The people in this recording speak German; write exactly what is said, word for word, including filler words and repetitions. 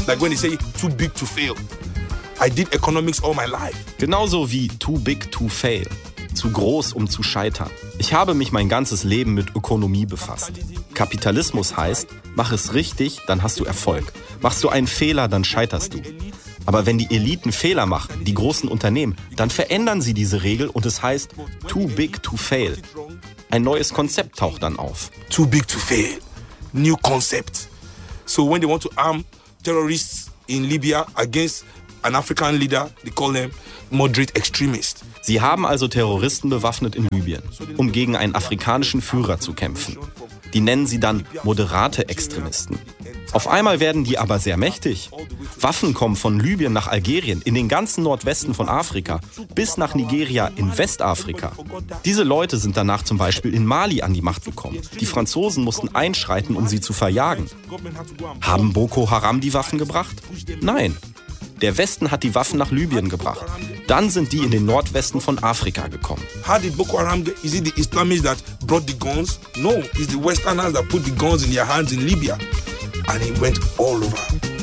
Like when they say too big to fail. I did economics all my life. Genauso wie too big to fail. Zu groß, um zu scheitern. Ich habe mich mein ganzes Leben mit Ökonomie befasst. Kapitalismus heißt, mach es richtig, dann hast du Erfolg. Machst du einen Fehler, dann scheiterst du. Aber wenn die Eliten Fehler machen, die großen Unternehmen, dann verändern sie diese Regel und es heißt too big to fail. Ein neues Konzept taucht dann auf. Too big to fail. New concept. So when they want to arm terrorists in Libya against an African leader, they call them moderate extremists. Sie haben also Terroristen bewaffnet in Libyen, um gegen einen afrikanischen Führer zu kämpfen. Die nennen sie dann moderate Extremisten. Auf einmal werden die aber sehr mächtig. Waffen kommen von Libyen nach Algerien, in den ganzen Nordwesten von Afrika, bis nach Nigeria in Westafrika. Diese Leute sind danach zum Beispiel in Mali an die Macht gekommen. Die Franzosen mussten einschreiten, um sie zu verjagen. Haben Boko Haram die Waffen gebracht? Nein. Der Westen hat die Waffen nach Libyen gebracht. Dann sind die in den Nordwesten von Afrika gekommen. How did Boko Haram get? Is it the Islamists that brought the guns? No, it's the Westerners that put the guns in their hands in Libya. And it went all over.